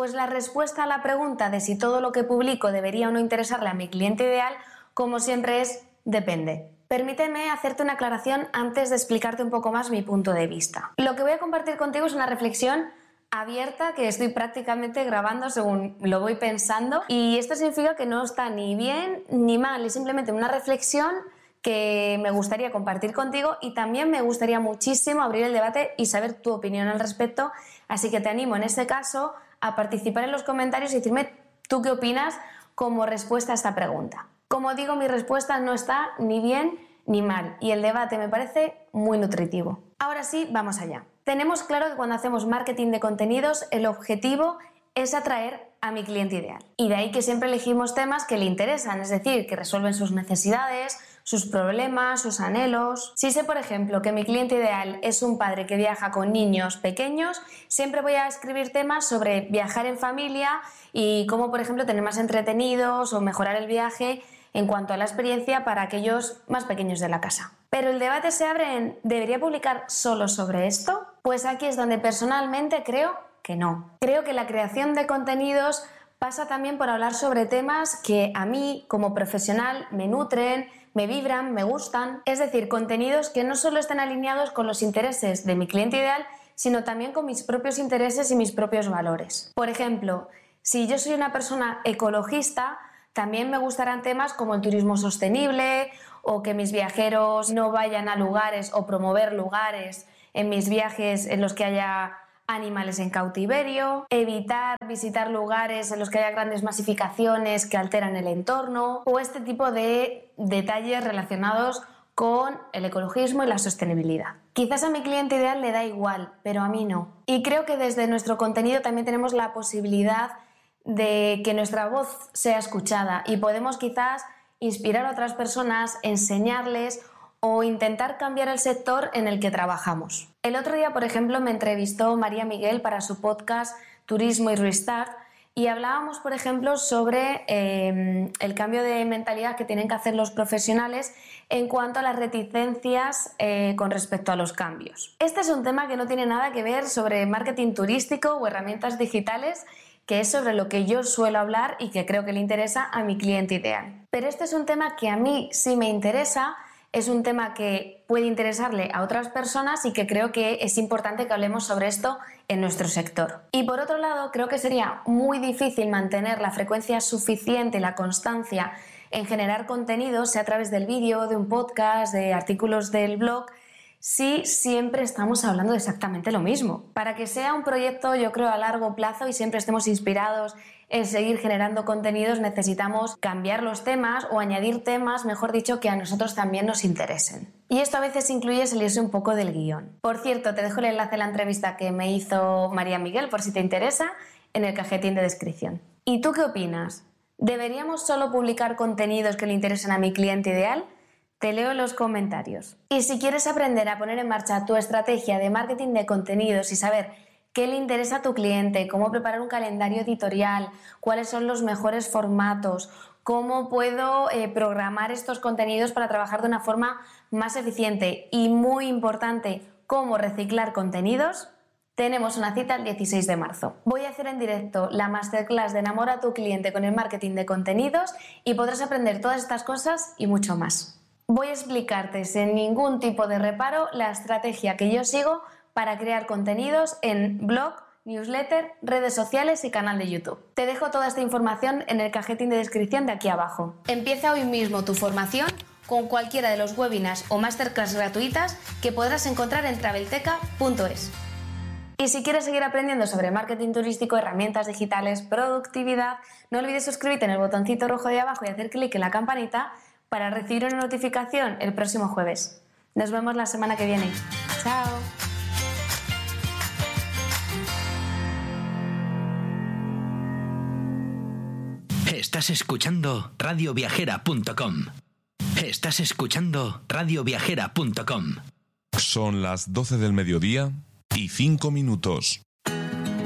Pues la respuesta a la pregunta de si todo lo que publico debería o no interesarle a mi cliente ideal, como siempre, es depende. Permíteme hacerte una aclaración antes de explicarte un poco más mi punto de vista. Lo que voy a compartir contigo es una reflexión abierta que estoy prácticamente grabando según lo voy pensando, y esto significa que no está ni bien ni mal, es simplemente una reflexión que me gustaría compartir contigo, y también me gustaría muchísimo abrir el debate y saber tu opinión al respecto, así que te animo en este caso a participar en los comentarios y decirme tú qué opinas como respuesta a esta pregunta. Como digo, mi respuesta no está ni bien ni mal, y el debate me parece muy nutritivo. Ahora sí, vamos allá. Tenemos claro que cuando hacemos marketing de contenidos, el objetivo es atraer a mi cliente ideal. Y de ahí que siempre elegimos temas que le interesan, es decir, que resuelven sus necesidades, sus problemas, sus anhelos. Si sé, por ejemplo, que mi cliente ideal es un padre que viaja con niños pequeños, siempre voy a escribir temas sobre viajar en familia y cómo, por ejemplo, tener más entretenidos o mejorar el viaje en cuanto a la experiencia para aquellos más pequeños de la casa. Pero el debate se abre en ¿debería publicar solo sobre esto? Pues aquí es donde personalmente creo que no. Creo que la creación de contenidos pasa también por hablar sobre temas que a mí, como profesional, me nutren, me vibran, me gustan. Es decir, contenidos que no solo estén alineados con los intereses de mi cliente ideal, sino también con mis propios intereses y mis propios valores. Por ejemplo, si yo soy una persona ecologista, también me gustarán temas como el turismo sostenible, o que mis viajeros no vayan a lugares o promover lugares en mis viajes en los que haya animales en cautiverio, evitar visitar lugares en los que haya grandes masificaciones que alteran el entorno, o este tipo de detalles relacionados con el ecologismo y la sostenibilidad. Quizás a mi cliente ideal le da igual, pero a mí no. Y creo que desde nuestro contenido también tenemos la posibilidad de que nuestra voz sea escuchada, y podemos quizás inspirar a otras personas, enseñarles o intentar cambiar el sector en el que trabajamos. El otro día, por ejemplo, me entrevistó María Miguel para su podcast Turismo y Restart, y hablábamos, por ejemplo, sobre el cambio de mentalidad que tienen que hacer los profesionales en cuanto a las reticencias con respecto a los cambios. Este es un tema que no tiene nada que ver sobre marketing turístico o herramientas digitales, que es sobre lo que yo suelo hablar y que creo que le interesa a mi cliente ideal. Pero este es un tema que a mí sí me interesa, es un tema que puede interesarle a otras personas y que creo que es importante que hablemos sobre esto en nuestro sector. Y por otro lado, creo que sería muy difícil mantener la frecuencia suficiente y la constancia en generar contenidos, sea a través del vídeo, de un podcast, de artículos del blog, si siempre estamos hablando de exactamente lo mismo. Para que sea un proyecto, yo creo, a largo plazo y siempre estemos inspirados en seguir generando contenidos, necesitamos cambiar los temas o añadir temas, mejor dicho, que a nosotros también nos interesen. Y esto a veces incluye salirse un poco del guión. Por cierto, te dejo el enlace a la entrevista que me hizo María Miguel, por si te interesa, en el cajetín de descripción. ¿Y tú qué opinas? ¿Deberíamos solo publicar contenidos que le interesen a mi cliente ideal? Te leo en los comentarios. Y si quieres aprender a poner en marcha tu estrategia de marketing de contenidos y saber qué le interesa a tu cliente, cómo preparar un calendario editorial, cuáles son los mejores formatos, cómo puedo programar estos contenidos para trabajar de una forma más eficiente y, muy importante, cómo reciclar contenidos, tenemos una cita el 16 de marzo. Voy a hacer en directo la masterclass de Enamora a tu cliente con el marketing de contenidos y podrás aprender todas estas cosas y mucho más. Voy a explicarte sin ningún tipo de reparo la estrategia que yo sigo para crear contenidos en blog, newsletter, redes sociales y canal de YouTube. Te dejo toda esta información en el cajetín de descripción de aquí abajo. Empieza hoy mismo tu formación con cualquiera de los webinars o masterclass gratuitas que podrás encontrar en travelteca.es. Y si quieres seguir aprendiendo sobre marketing turístico, herramientas digitales, productividad, no olvides suscribirte en el botoncito rojo de abajo y hacer clic en la campanita para recibir una notificación el próximo jueves. Nos vemos la semana que viene. ¡Chao! Estás escuchando radioviajera.com. Estás escuchando radioviajera.com. Son las 12 del mediodía y 5 minutos.